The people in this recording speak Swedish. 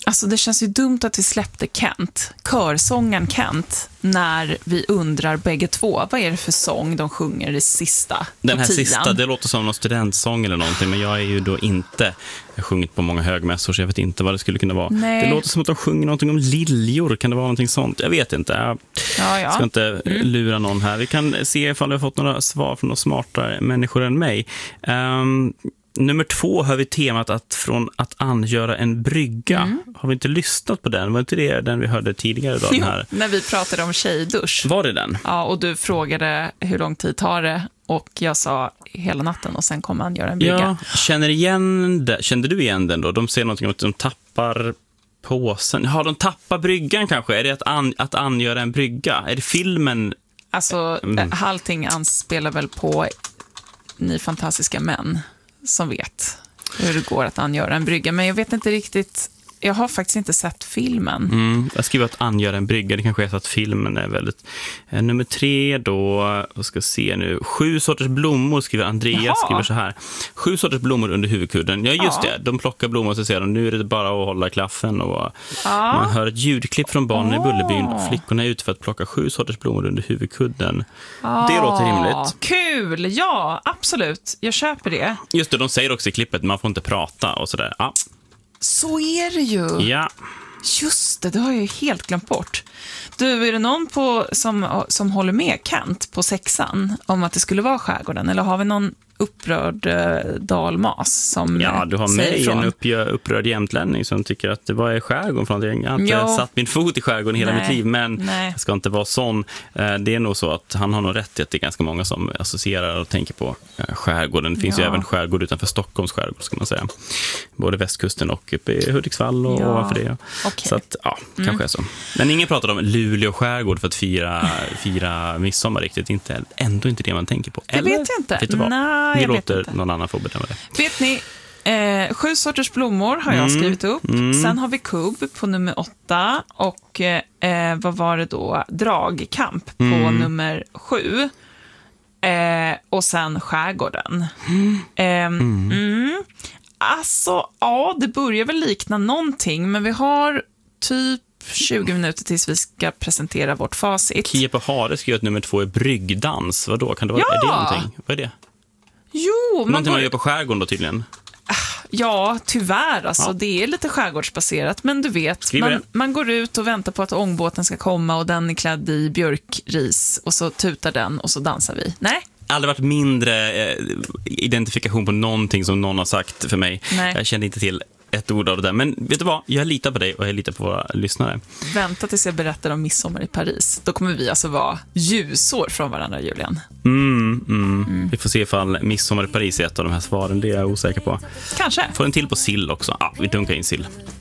Alltså det känns ju dumt att vi släppte Kent, körsången Kent, när vi undrar bägge två, vad är det för sång de sjunger i sista? Den här 10? sista, det låter som någon studentsång eller någonting, men jag är ju då inte, jag har sjungit på många högmässor så jag vet inte vad det skulle kunna vara. Nej. Det låter som att de sjunger någonting om liljor, kan det vara någonting sånt? Jag vet inte, jag ska inte lura någon här. Vi kan se ifall vi har fått några svar från några smartare människor än mig. Nummer 2 har vi temat från att angöra en brygga. Har vi inte lyssnat på den? Var inte det den vi hörde tidigare idag? Jo, den här? när vi pratade om tjejdusch. Var det den? Ja, och du frågade hur lång tid tar det, och jag sa hela natten, och sen kommer han göra en brygga. Ja, kände du igen den då? De säger någonting om att de tappar påsen. Ja, de tappar bryggan kanske. Är det att angöra en brygga? Är det filmen? Alltså, allting anspelar väl på Ni fantastiska män som vet hur det går att angöra en brygga. Men jag vet inte riktigt, jag har faktiskt inte sett filmen. Jag skriver att angöra en brygga, det kanske är så att filmen är väldigt... Nummer 3 då, vad ska jag se nu? 7 sorters blommor skriver Andreas, skriver så här. 7 sorters blommor under huvudkudden. Ja, just det. De plockar blommor och så säger de, nu är det bara att hålla klaffen. Och man hör ett ljudklipp från barnen i Bullerbyn. Flickorna är ute för att plocka 7 sorters blommor under huvudkudden. Det låter rimligt. Kul, ja, absolut. Jag köper det. Just det, de säger också i klippet, man får inte prata och sådär. Ja. Så är det ju. Ja. Just det har jag ju helt glömt bort. Du, är det någon som håller med Kent på 6:an om att det skulle vara skärgården? Eller har vi någon upprörd dalmas som Ja, du har mig en upprörd jämtlänning som tycker att det var i skärgården för någonting. Jag har inte satt min fot i skärgården hela mitt liv, men jag ska inte vara sån. Det är nog så att han har nog rätt i att det är ganska många som associerar och tänker på skärgården. Det finns ju även skärgård utanför Stockholms skärgård, ska man säga. Både västkusten och uppe i Hudiksvall och ovanför det. Okay. Så att, kanske är så. Men ingen pratar om Luleå skärgård för att fira midsommar riktigt. Ändå inte det man tänker på. Det vet jag inte. Vet du vad? Nej, Vi jag låter vet inte. någon annan få bedöma det. Vet ni, 7 sorters blommor har jag skrivit upp. Sen har vi kubb på nummer 8. Och vad var det då? Dragkamp på nummer 7. Och sen skärgården. Alltså, ja, det börjar väl likna någonting. Men vi har typ 20 minuter tills vi ska presentera vårt facit. Kia på Hare skriver att nummer 2 är bryggdans. Vadå? Kan det vara, är det någonting? Vad är det? Jo, någonting man gör på skärgården då tydligen? Ja, tyvärr. Alltså, det är lite skärgårdsbaserat. Men du vet, man går ut och väntar på att ångbåten ska komma och den är klädd i björkris och så tutar den och så dansar vi. Nej? Aldrig varit mindre identifikation på någonting som någon har sagt för mig. Nej. Jag kände inte till ett ord av det där. Men vet du vad? Jag litar på dig och jag litar på våra lyssnare. Vänta tills jag berättar om midsommar i Paris. Då kommer vi alltså vara ljusår från varandra, Julian. Vi får se ifall midsommar i Paris är ett av de här svaren. Det är jag osäker på. Kanske. Får en till på sill också. Ja, vi dunkar in sill.